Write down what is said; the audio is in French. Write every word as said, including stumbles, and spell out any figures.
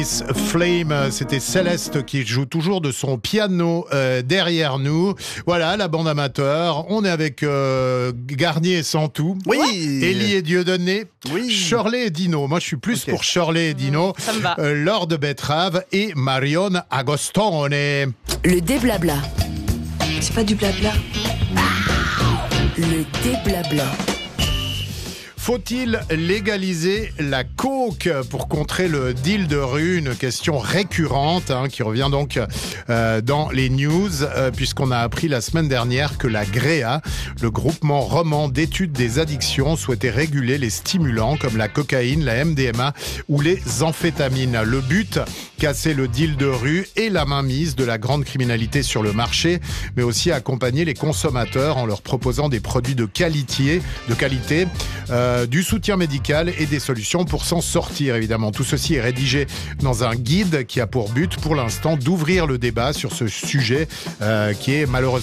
Flame, c'était Céleste qui joue toujours de son piano euh, derrière nous. Voilà, la bande amateur. On est avec euh, Garnier et Santou. Oui. Élie et Dieudonné. Oui. Shirley et Dino. Moi, je suis plus Okay. pour Shirley et Dino. Ça me va. Euh, Laure de Betrave et Marion Agostone. Le déblabla. C'est pas du blabla. Le déblabla. Faut-il légaliser la coke pour contrer le deal de rue? Une question récurrente hein, qui revient donc euh, dans les news euh, puisqu'on a appris la semaine dernière que la GREA, le groupement roman d'études des addictions, souhaitait réguler les stimulants comme la cocaïne, la M D M A ou les amphétamines. Le but, casser le deal de rue et la mainmise de la grande criminalité sur le marché, mais aussi accompagner les consommateurs en leur proposant des produits de qualité, de qualité euh, du soutien médical et des solutions pour s'en sortir, évidemment. Tout ceci est rédigé dans un guide qui a pour but, pour l'instant, d'ouvrir le débat sur ce sujet euh, qui est malheureusement